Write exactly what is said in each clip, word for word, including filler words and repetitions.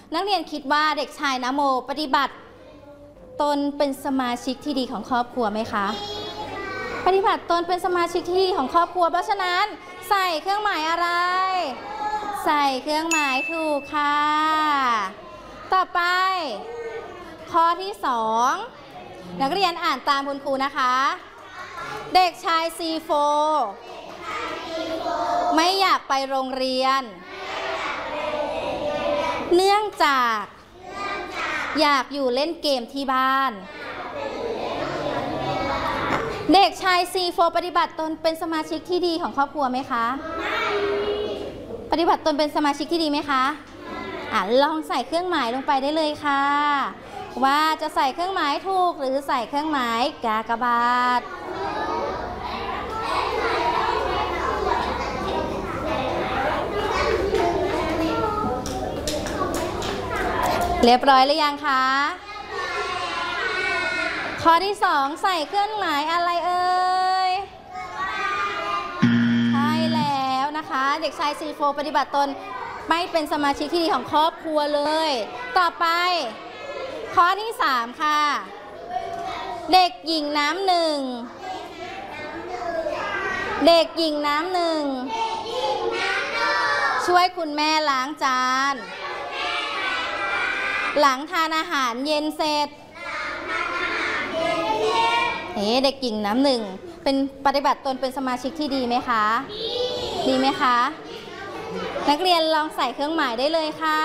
นักเรียนคิดว่าเด็กชายนโมปฏิบัติตนเป็นสมาชิกที่ดีของครอบครัวไหมคะปฏิบัติตนเป็นสมาชิกที่ดีของครอบครัวเพราะฉะนั้นใส่เครื่องหมายอะไรใส่เครื่องหมายถูกค่ะต่อไปข้อที่สองนักเรียนอ่านตามคุณครูนะคะเด็กชายซีโฟไม่อยากไปโรงเรียนเนื่องจากอยากอยู่เล่นเกมที่บ้านเด็กชายซีโฟปฏิบัติตนเป็นสมาชิกที่ดีของครอบครัวไหมคะปฏิบัติตนเป็นสมาชิกที่ดีไหมคะอ่ะลองใส่เครื่องหมายลงไปได้เลยค่ะว่าจะใส่เครื่องหมายถูกหรือใส่เครื่องหมายกากบาทเรียบร้อยหรือยังคะข้อที่สองใส่เครื่องหมายอะไรเอ่ยใช่แล้วนะคะเด็กชายซีโฟปฏิบัติตนไม่เป็นสมาชิกที่ดีของครอบครัวเลยต่อไปข้อที่สามค่ะเด็กหญิงน้ำหนึ่งเด็กหญิงน้ำหนึ่งช่วยคุณแม่ล้างจานหลังทานอาหารเย็นเสร็จเอ๊ะเด็กหญิงน้ำหนึ่งเป็นปฏิบัติตนเป็นสมาชิกที่ดีไหมคะดีไหมคะนักเรียนลองใส่เครื่องหมายได้เลยค่ะ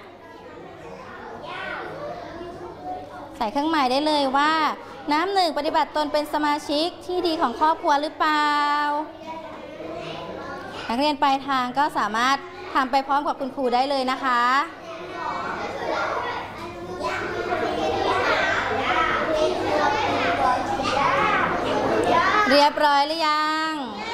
ใส่เครื่องหมายได้เลยว่าน้ำหนึ่งปฏิบัติตนเป็นสมาชิกที่ดีของครอบครัวหรือเปล่านักเรียนปลายทางก็สามารถทำไปพร้อมกับคุณครูได้เลยนะคะเรียบร้อยหรือยัง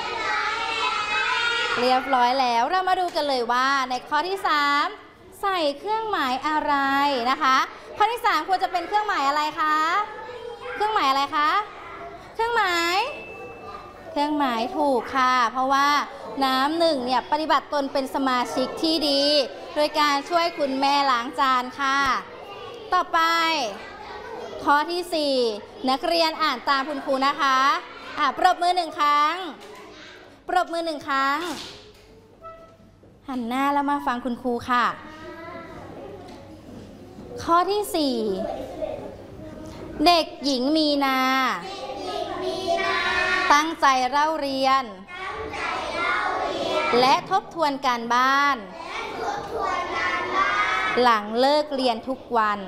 เรียบร้อยแล้วเรามาดูกันเลยว่าในข้อที่สามใส่เครื่องหมายอะไรนะคะข้อที่สามควรจะเป็นเครื่องหมายอะไรคะเครื่องหมายอะไรคะเครื่องหมายเครื่องหมายถูกค่ะเพราะว่าน้ำหนึ่งเนี่ยปฏิบัติตนเป็นสมาชิกที่ดีโดยการช่วยคุณแม่ล้างจานค่ะต่อไปข้อที่สี่นักเรียนอ่านตามคุณครูนะคะอ่ะปรบมือหนึ่งครั้งปรบมือหนึ่งครั้งหันหน้าแล้วมาฟังคุณครูค่ะข้อที่สี่เด็กหญิงมีนาตั้งใจเล่าเรียนและทบทวนการบ้านหลังเลิกเรียนทุกวัน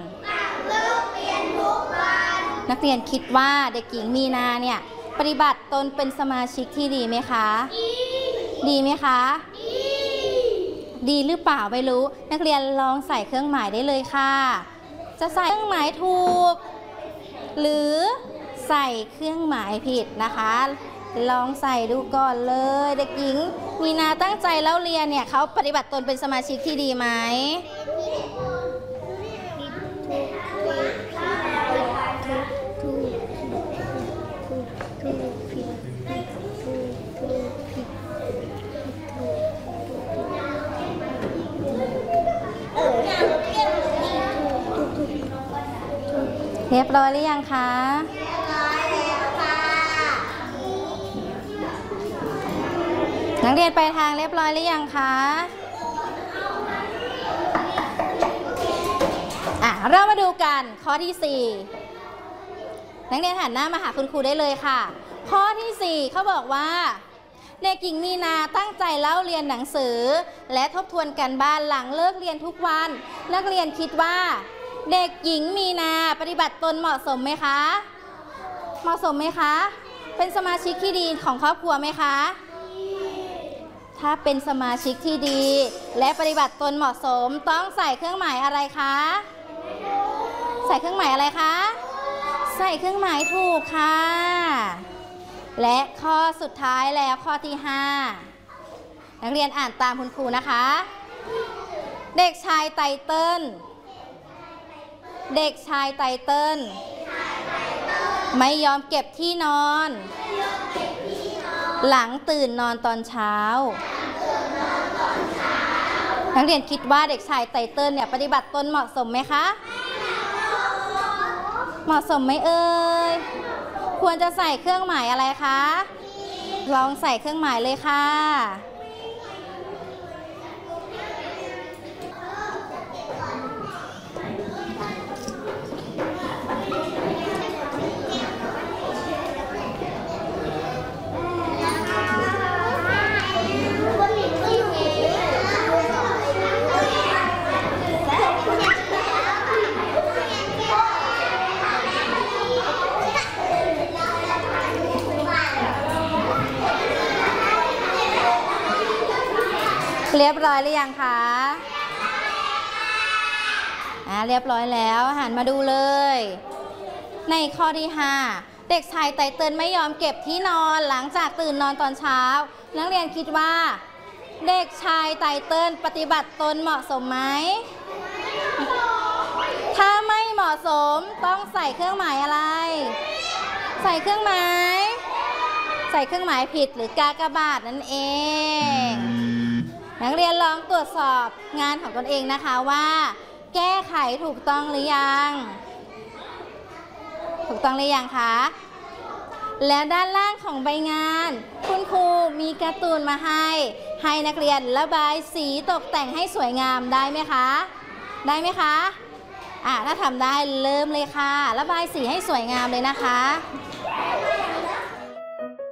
นักเรียนคิดว่าเด็กหญิงมีนาเนี่ยปฏิบัติตนเป็นสมาชิกที่ดีไหมคะดีไหมคะดีหรือเปล่าไม่รู้นักเรียนลองใส่เครื่องหมายได้เลยค่ะจะใส่เครื่องหมายถูกหรือใส่เครื่องหมายผิดนะคะลองใส่ดูก่อนเลยเด็กหญิงมีนาตั้งใจเล่าเรียนเนี่ยเขาปฏิบัติตนเป็นสมาชิกที่ดีไหมเรียบร้อยหรือยังคะเรียบร้อยแล้วค่ะนักเรียนไปทางเรียบร้อยหรือยังคะอ่ะเรามาดูกันข้อที่สี่นักเรียนหันหน้ามาหาคุณครูได้เลยค่ะข้อที่สี่เขาบอกว่าเด็กหญิงมีนาตั้งใจเล่าเรียนหนังสือและทบทวนการบ้านหลังเลิกเรียนทุกวันนักเรียนคิดว่าเด็กหญิงมีนาปฏิบัติตนเหมาะสมไหมคะเหมาะสมไหมคะเป็นสมาชิกที่ดีของครอบครัวไหมคะถ้าเป็นสมาชิกที่ดีและปฏิบัติตนเหมาะสมต้องใส่เครื่องหมายอะไรคะใส่เครื่องหมายอะไรคะใส่เครื่องหมายถูกค่ะและข้อสุดท้ายแล้วข้อที่ห้านักเรียนอ่านตามคุณครูนะคะเด็กชายไตเติ้ลเด็กชายไตเติ้ลไม่ยอมเก็บที่นอนหลังตื่นนอนตอนเช้านันักเรียนคิดว่าเด็กชายไตเติ้ลเนี่ยปฏิบัติตนเหมาะสมไหมคะเหมาะสมไหมเอ่ยควรจะใส่เครื่องหมายอะไรคะลองใส่เครื่องหมายเลยค่ะเรียบร้อยหรือยังคะอ่าเรียบร้อยแล้วหันมาดูเลยในข้อที่ห้าเด็กชายไตเติ้ลไม่ยอมเก็บที่นอนหลังจากตื่นนอนตอนเช้านักเรียนคิดว่าเด็กชายไตเติ้ลปฏิบัติตนเหมาะสมไหมถ้าไม่เหมาะสมต้องใส่เครื่องหมายอะไรใส่เครื่องหมายใส่เครื่องหมายผิดหรือกากบาทนั่นเองนักเรียนลองตรวจสอบงานของตนเองนะคะว่าแก้ไขถูกต้องหรือยังถูกต้องหรือยังคะและด้านล่างของใบงานคุณครูมีการ์ตูนมาให้ให้นักเรียนระบายสีตกแต่งให้สวยงามได้ไหมคะได้ไหมคะอ่ะถ้าทำได้เริ่มเลยค่ะระบายสีให้สวยงามเลยนะคะ